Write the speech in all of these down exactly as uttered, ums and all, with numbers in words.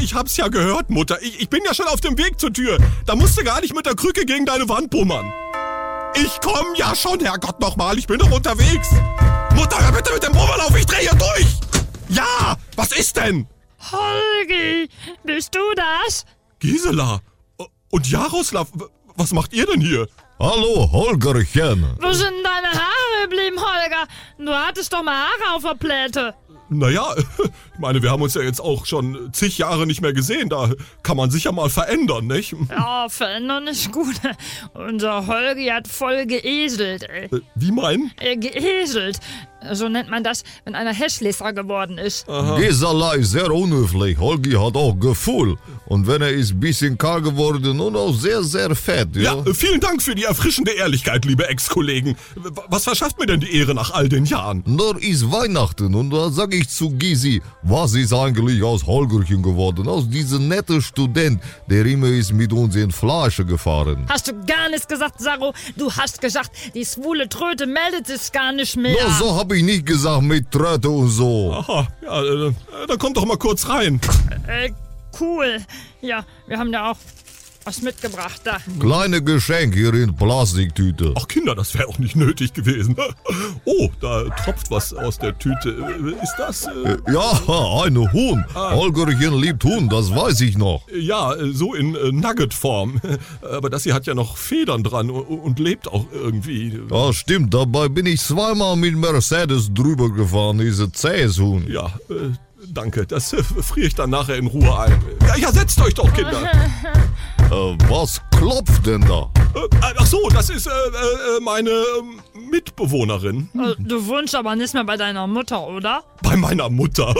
ich hab's ja gehört, Mutter. Ich, ich bin ja schon auf dem Weg zur Tür. Da musst du gar nicht mit der Krücke gegen deine Wand bummern. Ich komm ja schon, Herrgott nochmal. Ich bin doch unterwegs. Mutter, hör bitte mit dem Bummern auf. Ich dreh hier durch. Ja, was ist denn? Holgi, bist du das? Gisela. Und Jaroslav, was macht ihr denn hier? Hallo, Holgerchen. Wo sind deine Haare geblieben, Holger? Du hattest doch mal Haare auf der Pläte. Naja, ich meine, wir haben uns ja jetzt auch schon zig Jahre nicht mehr gesehen. Da kann man sich ja mal verändern, nicht? Ja, verändern ist gut. Unser Holgi hat voll geeselt, ey. Äh, wie meinen? Äh, geeselt. So nennt man das, wenn einer Hässlicher geworden ist. Gisela ist sehr unhöflich. Holgi hat auch Gefühl. Und wenn er ist ein bisschen kahl geworden und auch sehr, sehr fett. Ja, ja, vielen Dank für die erfrischende Ehrlichkeit, liebe Ex-Kollegen. Was verschafft mir denn die Ehre nach all den Jahren? Nur ist Weihnachten und da sag ich zu Gisi, was ist eigentlich aus Holgerchen geworden? Aus diesem netten Student, der immer ist mit uns in Flasche gefahren. Hast du gar nichts gesagt, Saro? Du hast gesagt, die schwule Tröte meldet sich gar nicht mehr. No, so hab ich nicht gesagt mit Tröte und so. Aha, ja, äh, dann kommt doch mal kurz rein. Äh, cool. Ja, wir haben ja auch was mitgebracht da. Kleine Geschenk hier in Plastiktüte. Ach Kinder, das wäre auch nicht nötig gewesen. Oh, da tropft was aus der Tüte. Ist das? Äh ja, ein Huhn. Ah. Holgerchen liebt Huhn, das weiß ich noch. Ja, so in äh, Nugget-Form. Aber das hier hat ja noch Federn dran und, und lebt auch irgendwie. Ja, stimmt. Dabei bin ich zweimal mit Mercedes drüber gefahren, diese zähes Huhn. Ja, äh, danke. Das äh, friere ich dann nachher in Ruhe ein. Ja, ja, setzt euch doch, Kinder. Äh, was klopft denn da? Äh, ach so, das ist äh, äh, meine äh, Mitbewohnerin. Äh, du wohnst aber nicht mehr bei deiner Mutter, oder? Bei meiner Mutter?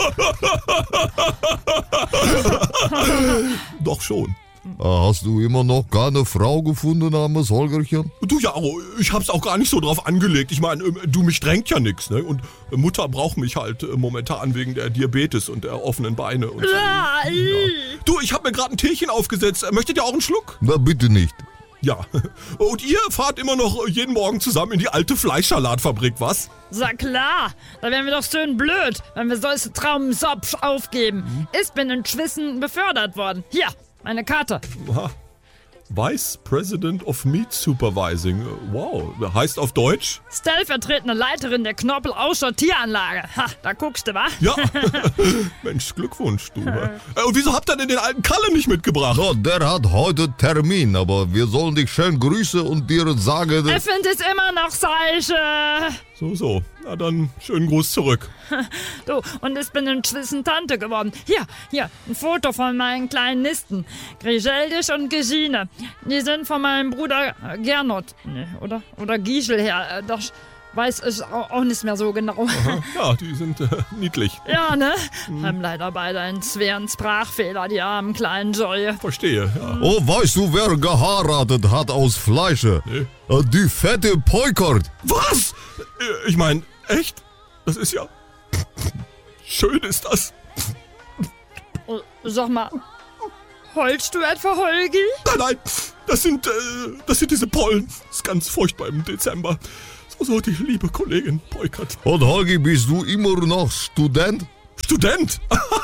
Doch schon. Hast du immer noch keine Frau gefunden namens Holgerchen? Du ja, ich hab's auch gar nicht so drauf angelegt. Ich meine, du, mich drängt ja nichts, ne? Und Mutter braucht mich halt momentan wegen der Diabetes und der offenen Beine. Und so. Ja. Du, ich hab mir gerade ein Teechen aufgesetzt. Möchtet ihr auch einen Schluck? Na, bitte nicht. Ja. Und ihr fahrt immer noch jeden Morgen zusammen in die alte Fleischsalatfabrik, was? Sag klar, da wären wir doch schön blöd, wenn wir solche Traumsopf aufgeben. Mhm. Ich bin inzwischen befördert worden. Hier. Meine Karte. Aha. Vice President of Meat Supervising. Wow, heißt auf Deutsch? Stellvertretende Leiterin der Knorpel-Aussortieranlage. Ha, da guckst du, wa? Ja. Mensch, Glückwunsch, du. Und wieso habt ihr denn den alten Kalle nicht mitgebracht? No, der hat heute Termin, aber wir sollen dich schön grüßen und dir sagen... Er findet es immer noch Seiche. So, so. Na dann, schönen Gruß zurück. Du, und ich bin inzwischen Tante geworden. Hier, hier, ein Foto von meinen kleinen Nisten. Griseldis und Gesine. Die sind von meinem Bruder Gernot. Nee, oder? Oder Giesel her. Das weiß ich auch nicht mehr so genau. Aha, ja, die sind äh, niedlich. Ja, ne? Mhm. Haben leider beide einen schweren Sprachfehler, die armen kleinen Säue. Verstehe, ja. Oh, weißt du, wer geheiratet hat aus Fleische? Nee. Die fette Peukert. Was? Ich meine, echt? Das ist ja... Schön ist das. Oh, sag mal, heulst du etwa, Holgi? Nein, nein, das sind, äh, das sind diese Pollen. Das ist ganz furchtbar im Dezember. So, so, die liebe Kollegin Peukert. Und Holgi, bist du immer noch Student? Student?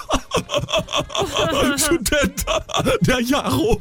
Student, der Jaro.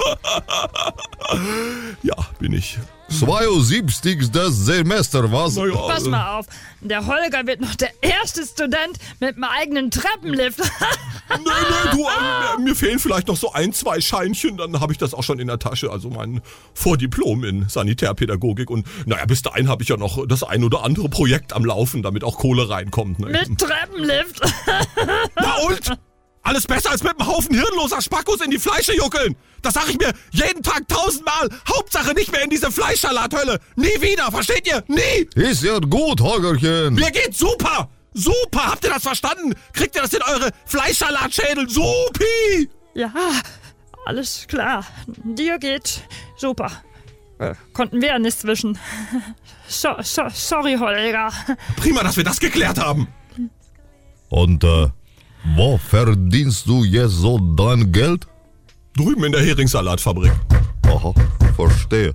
Ja, bin ich. zweiundsiebzigstes Semester, was? Ja, pass mal auf, der Holger wird noch der erste Student mit einem eigenen Treppenlift. Nee, nee, du, äh, mir fehlen vielleicht noch so ein, zwei Scheinchen, dann habe ich das auch schon in der Tasche, also mein Vordiplom in Sanitärpädagogik und naja, bis dahin habe ich ja noch das ein oder andere Projekt am Laufen, damit auch Kohle reinkommt. Ne? Mit Treppenlift? Na und? Alles besser als mit einem Haufen hirnloser Spackos in die Fleische juckeln. Das sag ich mir jeden Tag tausendmal. Hauptsache nicht mehr in diese Fleischschalathölle. Nie wieder, versteht ihr? Nie. Ist ja gut, Holgerchen. Mir geht's super. Super, habt ihr das verstanden? Kriegt ihr das in eure Fleischsalatschädel? Supi. Ja, alles klar. Dir geht's super. Äh, konnten wir ja nicht zwischen. So, so, sorry, Holger. Prima, dass wir das geklärt haben. Und, äh, wo verdienst du jetzt so dein Geld? Drüben in der Heringssalatfabrik. Aha, verstehe.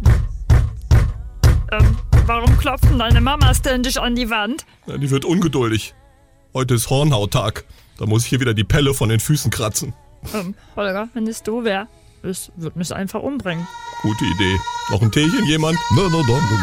Ähm, warum klopft denn deine Mama ständig an die Wand? Ja, die wird ungeduldig. Heute ist Hornhauttag. Da muss ich hier wieder die Pelle von den Füßen kratzen. Ähm, Holger, wenn es du wär, es würde mich einfach umbringen. Gute Idee. Noch ein Teechen, jemand? Na, na, danke.